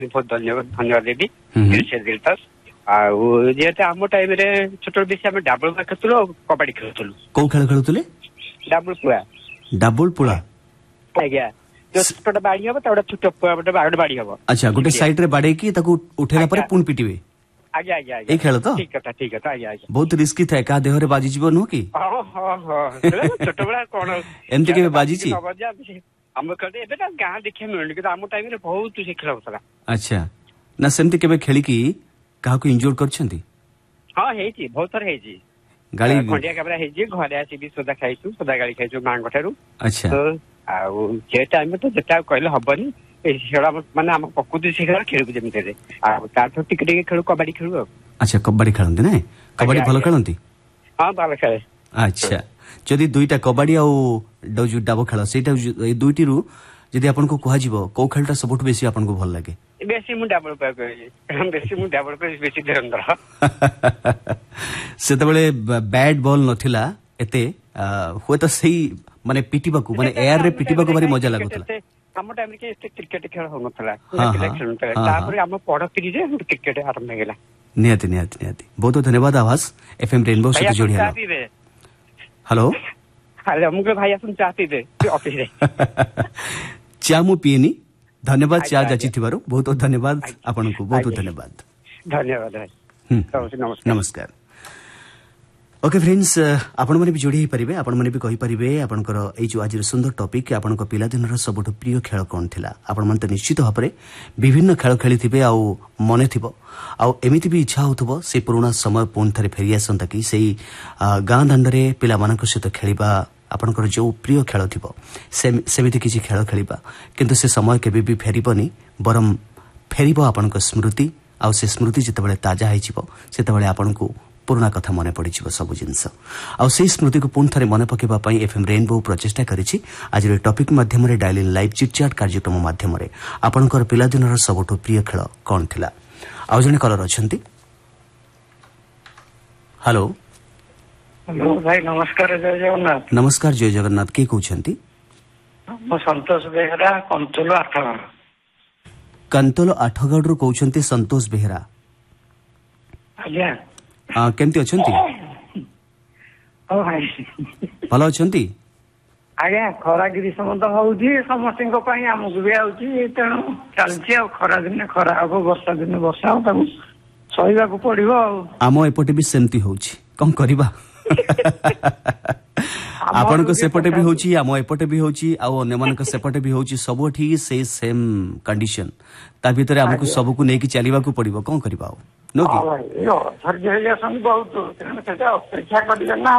बहुत धन्यवाद देवी जेहेतु आम टाइम छोट बेसी आम डाबल खेलुलु कबाड़ी खेलुलु कौ खेल खेलुले डाबल पुआ डाबल पुआ आज्ञा जो छोटा बाड़ी हम छोट पुआ बाड़ी हम अच्छा गोटे साइड रे बाड़े की ताकू उठेला परे पुन पिटिबे आज्ञा आज्ञा ए खेल तो ठीक है आज्ञा बहुत रिस्की थाए का देहरे बाजी जीव नु की छोट बड़ा कोन एमती के बाजी छी हम कहते एबे ना गां देखे मिलनी कि आम टाइम रे बहुत से खेल होतला अच्छा ना सेमती केबे खेली की काहा को इंजोर करछंती हां हेची बहुत सारा हेची गाड़ी खंडिया कैमरा हेची घरे आसी भी सोदा खाइछु सोदा गाड़ी खाइछु मां गठारू अच्छा तो आ जे टाइम तो जेटा कहले हबनी ए खेला माने हम प्रकृति से खेल खेलु जेमिते रे आ तार तो टिके खेलु कबड्डी खेलु अच्छा कबड्डी खेलंती ना कबड्डी भलो खेलंती हां भलो खेले अच्छा जदि दुईटा कबड्डी आ डजु डाबो खेल सेटा ए दुईटी रु जदि आपन को कहा जीवो को खेलटा सबट बेसी आपन को भल लागे बेसी मु डाबल पे बेसी धरंदर सेते बेले बैट बॉल नथिला एते होय तो सही माने पिटिबा को माने एयर रे पिटिबा को भारी मजा लागुतला हम टाइम के क्रिकेट खेल हो नथला खेल तापर हम पढ़ पिरी रे क्रिकेट आरंभ गेला नियति बहुत धन्यवाद आवाज एफएम रेनबो से जोड़ी हेलो हेलो मुके भाई आसन चाहती दे ऑफिस रे चा मु पिएनी धन्यवाद चा जाची थिबारो बहुत धन्यवाद आपन को बहुत धन्यवाद नमस्कार ओके फ्रेंड्स आपण माने भी जोड़ी परिबे आपण माने भी कहि परिबे आपनकर ए जो आज सुंदर टॉपिक आपनकर पिला दिनर सबठो प्रिय खेल कोन थिला आपण मन त निश्चित भाबरे विभिन्न खेल खेली थिबे आ मने थिबो आ एमिति भी इच्छा होथबो से पुराना समय पुन थरे फेरी आसंता कि सेही गां दांडरे पिला मानक सहित खेलिबा आपनकर जो प्रिय खेल थिबो सेमिति किछि खेल खेलिबा किंतु से समय केबे भी फेरिबनी बरम फेरिबो आपनकर स्मृति आ से स्मृति जतबेले ताजा आइजिबो सेतबेले आपनको पुराना कथा मन पड़ सब जिनस आ स्मृति को पुन थे मन पकेबा पई एफएम रेनबो प्रचेष्टा करिछि आज टॉपिक माध्यम रे डायली लाइव चिटचैट कार्यक्रम माध्यम रे आपनकर पिला दिनर सबठो प्रिय खेल कोन थिला आ जने कलर अछंती हेलो हेलो भाई नमस्कार जय जगन्नाथ नमस्कार जय जगन्नाथ के कहउछंती मो संतोष बेहरा कंतोल आठगड़ कंतोल आठगड़ रो कहउछंती संतोष बेहरा आज्ञा केमती अछंती ओ भाई भलो अछंती आज्ञा खरा ग्रीष्म तो होउची समस्त पई हमकु भी आउची तेणु चलची आ खरा दिन खरा हो वर्षा दिन वर्षा हो ताकू सहिबा को पड़िबो आमो एपटे भी सेमती होउची कोन करबा आपण को सेपटे भी होची आमो एपटे भी होची आ अन्य मान को सेपटे भी होची सबठी से सेम कंडीशन ता भीतर हमकु सब को नेकी चलीबा को पड़िबो कोन करबा नो की धैर्य संग बहुत सेटा अपेक्षा करिया ना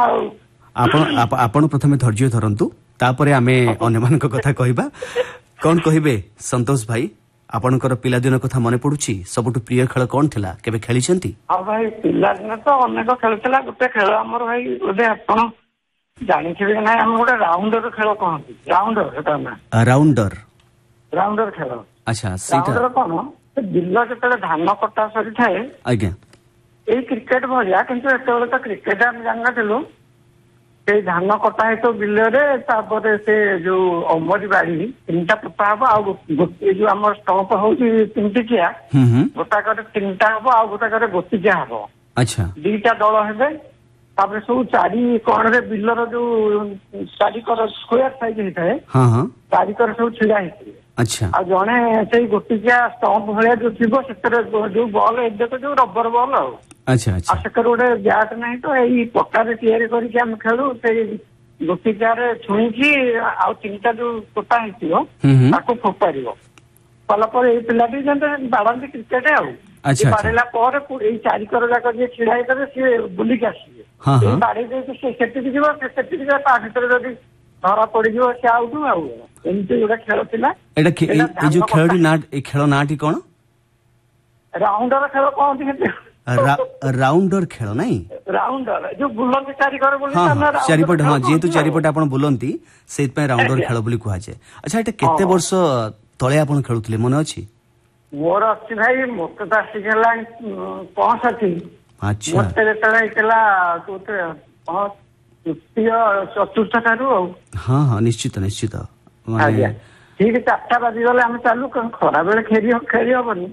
आपण प्रथमे धैर्य धरंतु तापरे आमे अन्य मान को कथा कहबा कोन कहिबे संतोष भाई आपनकर पिला दिन कथा मने पडुची सबटु प्रिय खेल कोन थिला केबे खेली छंती आ भाई पिला दिन तो अनेक खेलतला गुटे खेल हमर भाई ओदे आपण जानि छिबे ना हम गोटे राउंडर खेल कहंती राउंडर हेता ना राउंडर खेल अच्छा सेटा राउंडर कोन बिल्ला जतले धान कटा सरी थाए आज्ञा ए क्रिकेट भलिया किंतु एतबेले तो क्रिकेट हम जानना थिलु से धान कटा है तो बिल से जो अमरी बाड़ी तीनटा पोता हम आ जो आम स्टंप हूँ तीन टिकिया गोटाक तीनटा हम आ गोटाक गोटिकिया हम अच्छा दीटा दल हे सब चारि कण बिलर जो चारिकर स्क्वायर साइज होता है चारिकर सब छिड़ा है अच्छा आ जड़े से गोटिकिया स्टंप भाया जो थी जो बॉल एदेक जो रबर बॉल अच्छा अच्छा से गोटे ब्याट ना तो यही पक्का या खेलु से गोटिकिया छुईकी आ तीनटा जो तोता है फोपार कलापर ये पिलाटी बाड़ती क्रिकेट आड़ेला चारिकर जाक जी छिड़ा सी बुलिक आसवे बाड़ी सेटिक जी भर जदि धरा पड़ सी आउट एमती गोटे खेल थिला जो खेल नाटी कौन राउंडर खेल कहते राउंडर खेल नहीं राउंडर जो बुलंती चारिकर चारिपट हाँ जेहेतु चारिपट आप बुलंती से राउंडर खेल बोली कहुए अच्छा एटा केते वर्ष तले आप खेलुले मन अच्छी मोर अच्छी भाई मत तो आसिक 65 अच्छा मत तृतीय चतुर्थ ठारू हाँ हाँ निश्चित निश्चित ठीक 4टा बाजिगले आम चालू खरा बेले खेली हेबनी